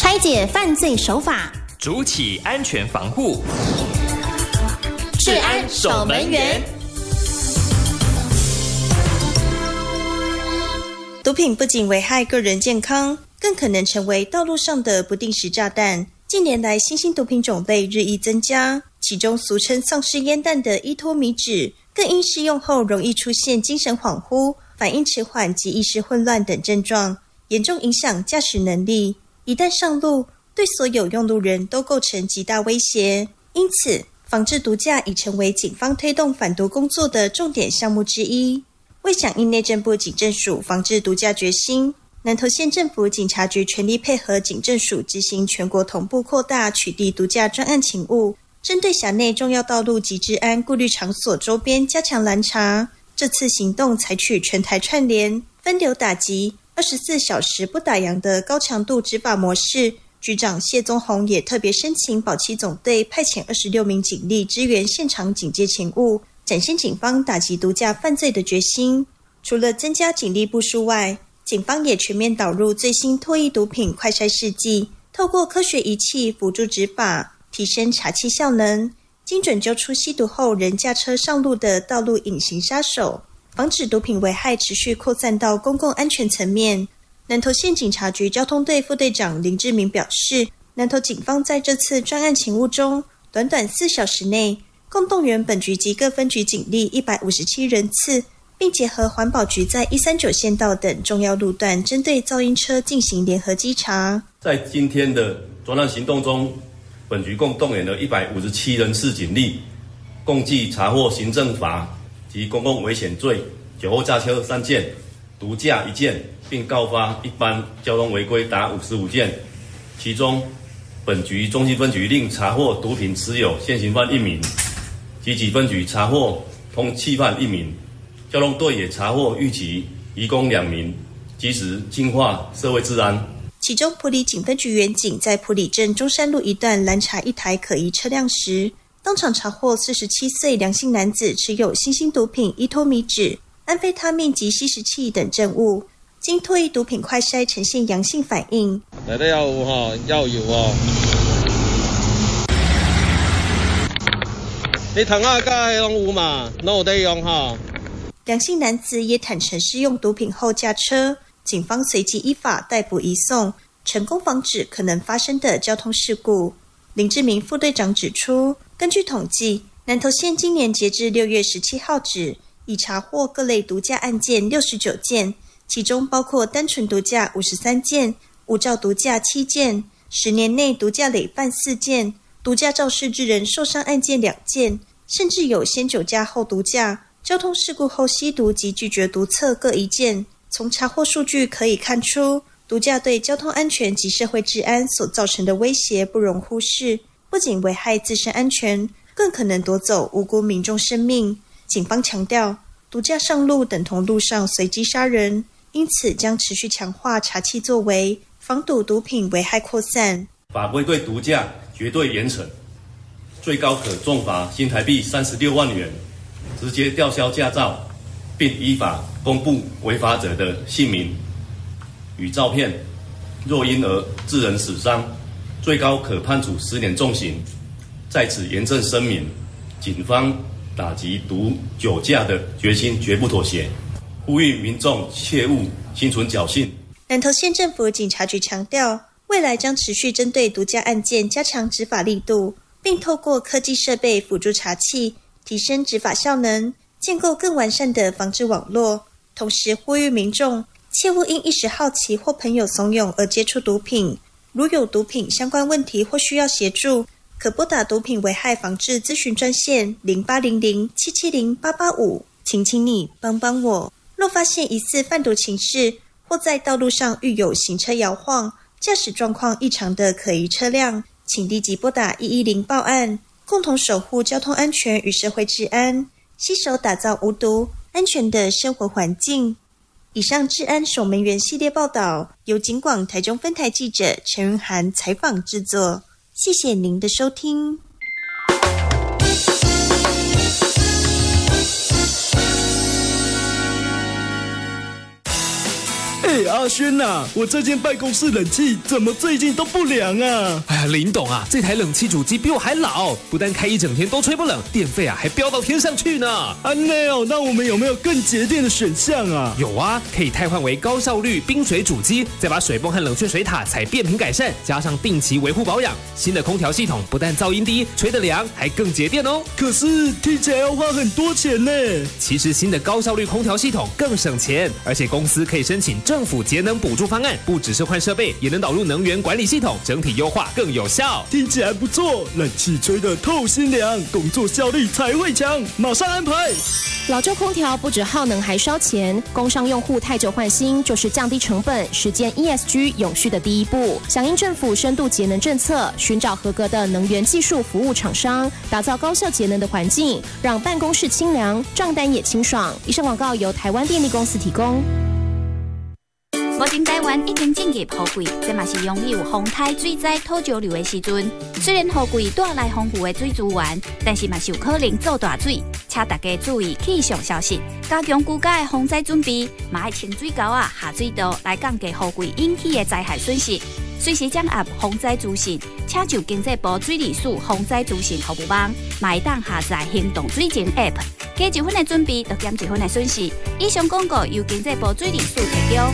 拆解犯罪手法， 筑起安全防护， 治安守门员。 毒品不仅危害个人健康，更可能成为道路上的不定时炸弹。近年来，新兴毒品种类日益增加，其中俗称丧尸烟弹的依托米酯，更因施用后容易出现精神恍惚、反应迟缓及意识混乱等症状，严重影响驾驶能力。一旦上路，对所有用路人都构成极大威胁。因此，防治毒驾已成为警方推动反毒工作的重点项目之一。为响应内政部警政署防治毒驾决心，南投县政府警察局全力配合警政署执行全国同步扩大取缔毒驾专案勤务，针对辖内重要道路及治安顾虑场所周边加强拦查。这次行动采取全台串联、分流打击、24小时不打烊的高强度执法模式。局长谢宗宏也特别申请保七总队派遣26名警力支援现场警戒勤务，展现警方打击毒驾犯罪的决心。除了增加警力部署外，警方也全面导入最新脱衣毒品快筛试剂，透过科学仪器辅助执法，提升查缉效能，精准揪出吸毒后仍驾车上路的道路隐形杀手，防止毒品危害持续扩散到公共安全层面。南投县警察局交通队副队长林志明表示，南投警方在这次专案勤务中，短短4小时内，共动员本局及各分局警力157人次，并结合环保局在139县道等重要路段，针对噪音车进行联合稽查。 在今天的专案行动中，本局共动员了157人次警力，共计查获行政法及公共危险罪、酒后驾车3件、毒驾1件，并告发一般交通违规达55件。其中，本局中西分局另查获毒品持有现行犯1名，及己分局查获通缉犯1名。交通队也查获逾期移工2名，及时净化社会治安。 其中，埔里警分局员警在埔里镇中山路一段拦查一台可疑车辆时，当场查获47岁梁姓男子持有新兴毒品依托米酯、安非他命及吸食器等证物，经脱衣毒品快筛呈现阳性反应。 内底要有要有哦。你糖啊，甲迄拢有嘛，拢有在用哈。 梁姓男子也坦诚施用毒品后驾车，警方随即依法逮捕移送，成功防止可能发生的交通事故。林志明副队长指出，根据统计，南投县今年截至6月17号止，已查获各类毒驾案件69件，其中包括单纯毒驾53件、无照毒驾7件、10年内毒驾累犯4件、毒驾肇事致人受伤案件2件，甚至有先酒驾后毒驾、交通事故后吸毒及拒绝毒测各1件。从查获数据可以看出，毒驾对交通安全及社会治安所造成的威胁不容忽视，不仅危害自身安全，更可能夺走无辜民众生命。警方强调，毒驾上路等同路上随机杀人，因此将持续强化查缉作为，防堵毒品危害扩散。 法规对毒驾绝对严惩，最高可重罚新台币36万元，直接吊销驾照，并依法公布违法者的姓名与照片。若因而致人死伤，最高可判处10年重刑。在此严正声明，警方打击毒酒驾的决心绝不妥协，呼吁民众切勿心存侥幸。 南投县政府警察局强调，未来将持续针对毒驾案件加强执法力度，并透过科技设备辅助查缉，提升执法效能，建构更完善的防治网络。同时呼吁民众切勿因一时好奇或朋友怂恿而接触毒品，如有毒品相关问题或需要协助，可拨打毒品危害防治咨询专线0800-770-885，请你帮帮我。若发现疑似贩毒情事，或在道路上遇有行车摇晃、驾驶状况异常的可疑车辆，请立即拨打110报案，共同守护交通安全与社会治安，携手打造无毒、安全的生活环境。以上治安守门员系列报道由警广台中分台记者陈云涵采访制作，谢谢您的收听。 阿轩呐，我这间办公室冷气怎么最近都不凉啊？ 哎呀，林董啊，这台冷气主机比我还老，不但开一整天都吹不冷，电费啊还飙到天上去呢。 那我们有没有更节电的选项啊？ 有啊，可以汰换为高效率冰水主机，再把水泵和冷却水塔采变频改善，加上定期维护保养。新的空调系统不但噪音低，吹得凉，还更节电哦。 可是听起来要花很多钱呢。 其实新的高效率空调系统更省钱，而且公司可以申请政府节能补助方案，不只是换设备，也能导入能源管理系统，整体优化更有效。 听起来不错，冷气吹得透心凉，工作效率才会强，马上安排。 老旧空调不止耗能还烧钱，工商用户太久换新就是降低成本，实践 ESG 永续的第一步。响应政府深度节能政策，寻找合格的能源技术服务厂商，打造高效节能的环境，让办公室清凉，账单也清爽。以上广告由台湾电力公司提供。 目前台湾已经进入雨季，这嘛是拥有风台、水灾、土石流的时阵。虽然雨季带来丰富的水资源，但是嘛是有可能做大水，请大家注意气象消息，加强居家的防灾准备，嘛要清水沟啊、下水道来降低雨季引起的灾害损失。随时掌握防灾资讯，请就经济部水利署防灾资讯服务网，嘛会当下载行动水情 App， 加一分的准备，就减一分的损失。以上广告由经济部水利署提供。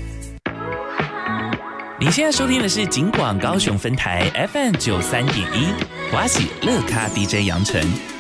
你现在收听的是警广高雄分台 FM 93.1，我是乐咖 DJ 杨晨。